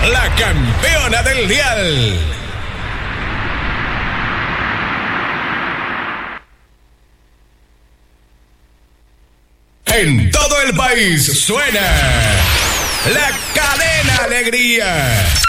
la campeona del dial. En todo el país suena la Cadena Alegría.